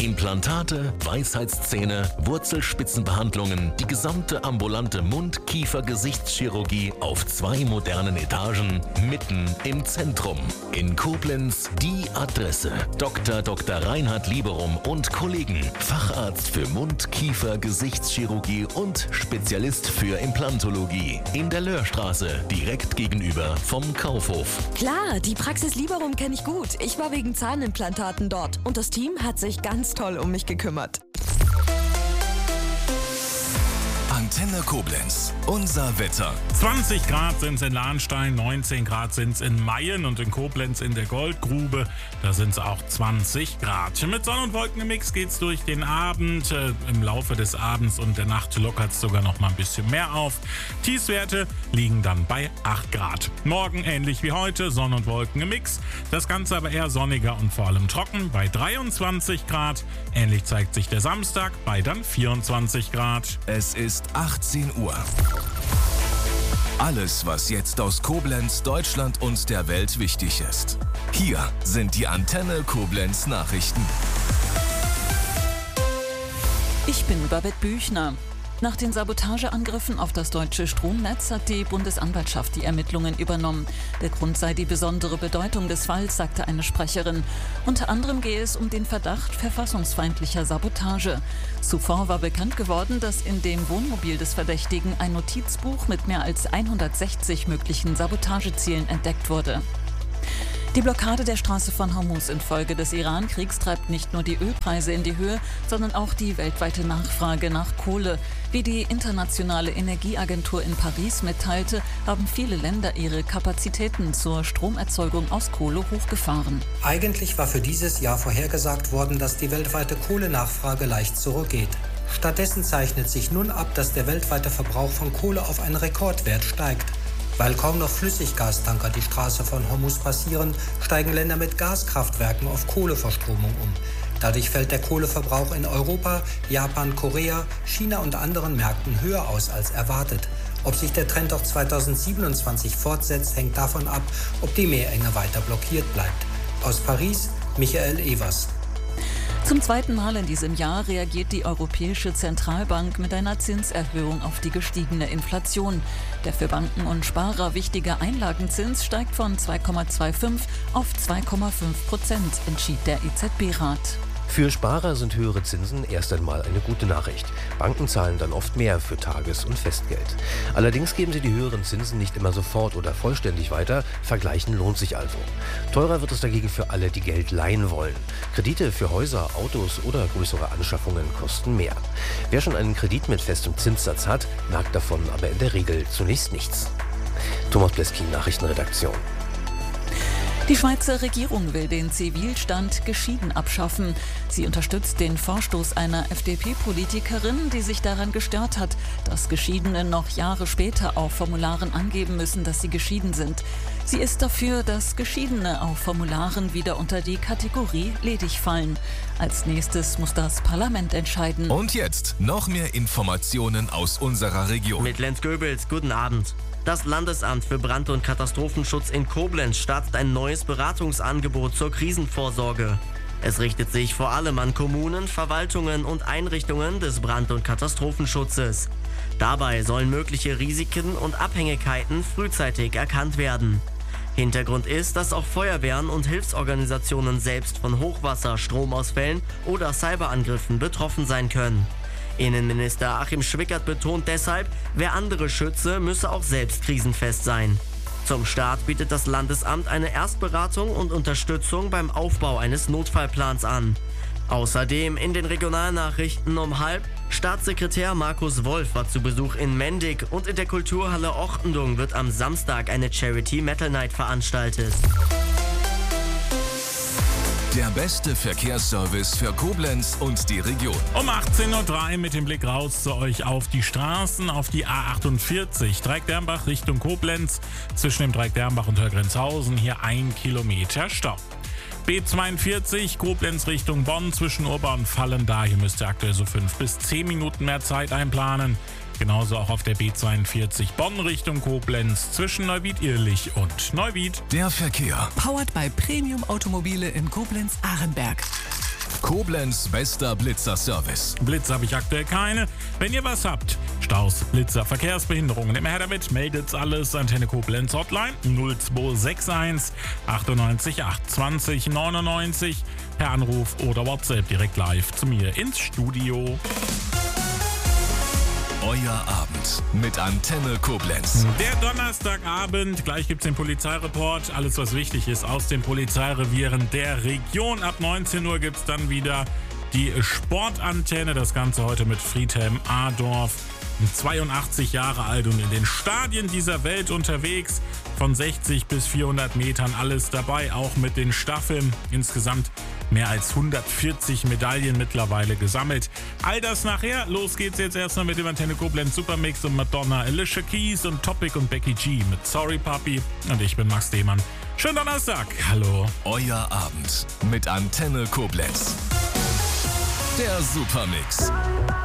Implantate, Weisheitszähne, Wurzelspitzenbehandlungen, die gesamte ambulante Mund-Kiefer-Gesichtschirurgie auf 2 modernen Etagen, mitten im Zentrum. In Koblenz die Adresse. Dr. Reinhard Lieberum und Kollegen. Facharzt für Mund-Kiefer-Gesichtschirurgie und Spezialist für Implantologie. In der Löhrstraße, direkt gegenüber vom Kaufhof. Klar, die Praxis Lieberum kenne ich gut. Ich war wegen Zahnimplantaten dort und das Team hat sich ganz toll um mich gekümmert. Antenne Koblenz, unser Wetter. 20 Grad sind es in Lahnstein, 19 Grad sind es in Mayen und in Koblenz in der Goldgrube. Da sind es auch 20 Grad. Mit Sonne- und Wolkenmix geht es durch den Abend. Im Laufe des Abends und der Nacht lockert es sogar noch mal ein bisschen mehr auf. Tiefstwerte liegen dann bei 8 Grad. Morgen ähnlich wie heute, Sonne- und Wolken im Mix. Das Ganze aber eher sonniger und vor allem trocken bei 23 Grad. Ähnlich zeigt sich der Samstag bei dann 24 Grad. Es ist 18 Uhr. Alles, was jetzt aus Koblenz, Deutschland und der Welt wichtig ist. Hier sind die Antenne Koblenz Nachrichten. Ich bin Babette Büchner. Nach den Sabotageangriffen auf das deutsche Stromnetz hat die Bundesanwaltschaft die Ermittlungen übernommen. Der Grund sei die besondere Bedeutung des Falls, sagte eine Sprecherin. Unter anderem gehe es um den Verdacht verfassungsfeindlicher Sabotage. Zuvor war bekannt geworden, dass in dem Wohnmobil des Verdächtigen ein Notizbuch mit mehr als 160 möglichen Sabotagezielen entdeckt wurde. Die Blockade der Straße von Hormuz infolge des Iran-Kriegs treibt nicht nur die Ölpreise in die Höhe, sondern auch die weltweite Nachfrage nach Kohle. Wie die Internationale Energieagentur in Paris mitteilte, haben viele Länder ihre Kapazitäten zur Stromerzeugung aus Kohle hochgefahren. Eigentlich war für dieses Jahr vorhergesagt worden, dass die weltweite Kohlenachfrage leicht zurückgeht. Stattdessen zeichnet sich nun ab, dass der weltweite Verbrauch von Kohle auf einen Rekordwert steigt. Weil kaum noch Flüssiggastanker die Straße von Hormuz passieren, steigen Länder mit Gaskraftwerken auf Kohleverstromung um. Dadurch fällt der Kohleverbrauch in Europa, Japan, Korea, China und anderen Märkten höher aus als erwartet. Ob sich der Trend auch 2027 fortsetzt, hängt davon ab, ob die Meerenge weiter blockiert bleibt. Aus Paris, Michael Evers. Zum zweiten Mal in diesem Jahr reagiert die Europäische Zentralbank mit einer Zinserhöhung auf die gestiegene Inflation. Der für Banken und Sparer wichtige Einlagenzins steigt von 2,25 auf 2,5%, entschied der EZB-Rat. Für Sparer sind höhere Zinsen erst einmal eine gute Nachricht. Banken zahlen dann oft mehr für Tages- und Festgeld. Allerdings geben sie die höheren Zinsen nicht immer sofort oder vollständig weiter. Vergleichen lohnt sich also. Teurer wird es dagegen für alle, die Geld leihen wollen. Kredite für Häuser, Autos oder größere Anschaffungen kosten mehr. Wer schon einen Kredit mit festem Zinssatz hat, merkt davon aber in der Regel zunächst nichts. Thomas Bleskin, Nachrichtenredaktion. Die Schweizer Regierung will den Zivilstand geschieden abschaffen. Sie unterstützt den Vorstoß einer FDP-Politikerin, die sich daran gestört hat, dass Geschiedene noch Jahre später auf Formularen angeben müssen, dass sie geschieden sind. Sie ist dafür, dass Geschiedene auf Formularen wieder unter die Kategorie ledig fallen. Als nächstes muss das Parlament entscheiden. Und jetzt noch mehr Informationen aus unserer Region. Mit Lenz Goebels, guten Abend. Das Landesamt für Brand- und Katastrophenschutz in Koblenz startet ein neues Beratungsangebot zur Krisenvorsorge. Es richtet sich vor allem an Kommunen, Verwaltungen und Einrichtungen des Brand- und Katastrophenschutzes. Dabei sollen mögliche Risiken und Abhängigkeiten frühzeitig erkannt werden. Hintergrund ist, dass auch Feuerwehren und Hilfsorganisationen selbst von Hochwasser, Stromausfällen oder Cyberangriffen betroffen sein können. Innenminister Achim Schwickert betont deshalb, wer andere schütze, müsse auch selbst krisenfest sein. Zum Start bietet das Landesamt eine Erstberatung und Unterstützung beim Aufbau eines Notfallplans an. Außerdem in den Regionalnachrichten um 12:30 Staatssekretär Markus Wolf war zu Besuch in Mendig und in der Kulturhalle Ochtendung wird am Samstag eine Charity Metal Night veranstaltet. Der beste Verkehrsservice für Koblenz und die Region. Um 18:03 Uhr mit dem Blick raus zu euch auf die Straßen, auf die A48, Dreieck-Dernbach Richtung Koblenz, zwischen dem Dreieck-Dernbach und Hörgrenzhausen, hier 1 Kilometer Stau. B42 Koblenz Richtung Bonn zwischen Urba und Fallen, da hier müsst ihr aktuell so 5 bis 10 Minuten mehr Zeit einplanen. Genauso auch auf der B42 Bonn Richtung Koblenz zwischen Neuwied-Irlich und Neuwied. Der Verkehr. Powered by Premium Automobile in Koblenz-Arenberg. Koblenz bester Blitzer-Service. Blitz habe ich aktuell keine. Wenn ihr was habt, Staus, Blitzer, Verkehrsbehinderungen, immer her damit, meldet's alles. Antenne Koblenz Hotline 0261 98 820 99 per Anruf oder WhatsApp direkt live zu mir ins Studio. Euer Abend mit Antenne Koblenz. Der Donnerstagabend, gleich gibt's den Polizeireport. Alles, was wichtig ist aus den Polizeirevieren der Region. Ab 19 Uhr gibt's dann wieder die Sportantenne. Das Ganze heute mit Friedhelm Adorf. 82 Jahre alt und in den Stadien dieser Welt unterwegs. Von 60 bis 400 Metern alles dabei, auch mit den Staffeln. Insgesamt mehr als 140 Medaillen mittlerweile gesammelt. All das nachher. Los geht's jetzt erstmal mit dem Antenne Koblenz Supermix und Madonna, Alicia Keys und Topic und Becky G mit Sorry Papi. Und ich bin Max Demann. Schönen Donnerstag. Hallo. Euer Abend mit Antenne Koblenz. Der Supermix.